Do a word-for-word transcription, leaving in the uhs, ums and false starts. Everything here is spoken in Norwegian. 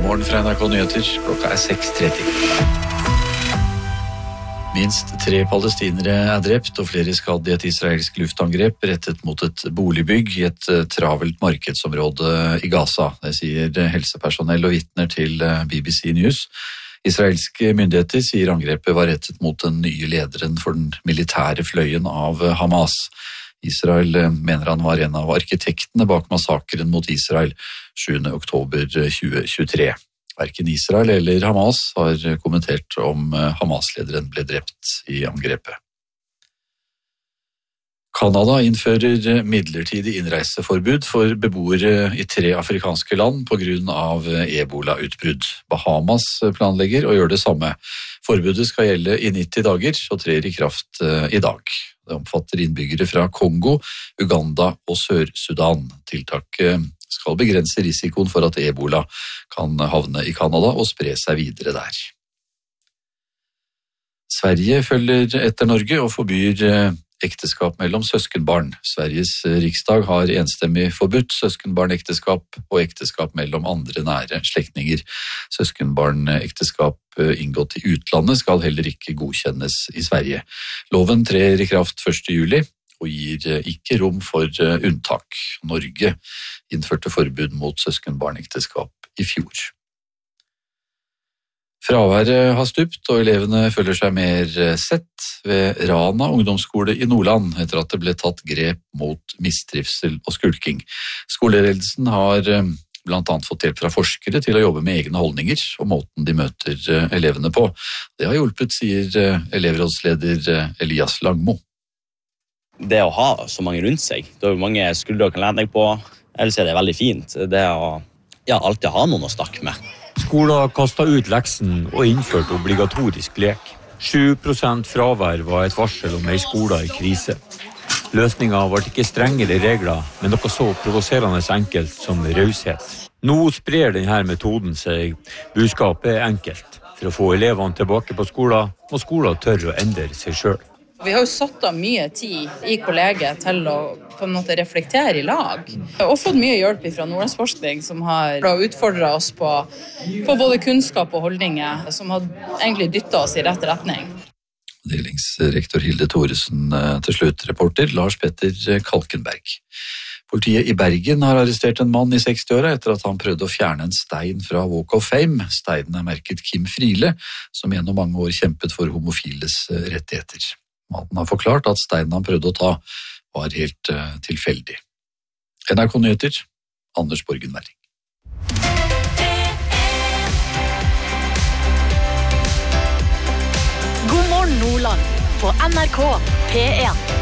God morgen fra N R K Nyheter. Klokka er seks tretti. Minst tre palestinere er drept og flere skadd i et israelsk luftangrep rettet mot et boligbygg i et travelt markedsområde i Gaza. Det sier helsepersonell og vitner til B B C News. Israelske myndigheter sier angrepet var rettet mot den nye lederen for den militære fløyen av Hamas. Israel mener han var en av arkitektene bak massakren mot Israel sjuende oktober tjue tjuetre. Hverken Israel eller Hamas har kommentert om Hamas-lederen ble drept i angrepet. Kanada innfører midlertidig innreiseforbud for beboere i tre afrikanske land på grunn av ebola-utbrudd. Bahamas planlegger å gjøre det samme. Forbudet skal gjelde i nitti dager og trer i kraft i dag. Det omfatter innbyggere fra Kongo, Uganda og Sør-Sudan. Tiltaket skal begrense risikoen for at ebola kan havne i Kanada og spre seg videre der. Sverige følger etter Norge og forbyr ekteskap mellom søskenbarn. Sveriges riksdag har enstemmig forbudt søskenbarnekteskap og ekteskap mellom andre nære slektninger. Søskenbarnekteskap inngått i utlandet skal heller ikke godkjennes i Sverige. Loven trer i kraft første juli og gir ikke rom for unntak. Norge innførte forbud mot søskenbarnekteskap i fjor. Fraværet har stupt, og elevene føler seg mer sett ved Rana ungdomsskole i Nordland etter at det ble tatt grep mot mistrivsel og skulking. Skoleledelsen har blant annet fått hjelp fra forskere til å jobbe med egne holdninger og måten de møter elevene på. Det har hjulpet, sier elevrådsleder Elias Langmo. Det å ha så mange rundt seg, det er mange skuldre å kan lene deg på, ellers er det veldig fint. Det å ja, alltid ha noen å snakke med. Skolen kastet ut leksen og innførte obligatorisk lek. sju prosent fravær var et varsel om en skole i krise. Løsningen var ikke strengere regler, men noe så provoserende enkelt som raushet. Nå sprer denne metoden seg. Budskapet er enkelt. For å få elevene tilbake på skolen, må skolen tørre å endre seg selv. Vi har jo satt av mye tid i kollegiet til å på en måte reflektere i lag. Og fått mye hjelp fra Nordlandsforskning som har utfordret oss på, på både kunnskap og holdninger, som har egentlig dyttet oss i rett retning. Delingsrektor Hilde Thoresen til slutt, reporter Lars Petter Kalkenberg. Politiet i Bergen har arrestert en mann i sekstiåra etter at han prøvde å fjerne en stein fra Walk of Fame. Steinen er merket Kim Friele, som gjennom mange år kjempet for homofiles rettigheter. Mannen har forklart at steinen han prøvde å ta var helt uh, tilfeldig. N R K Nyheter, Anders Borgen Werring. God morgen Nordland på N R K P en.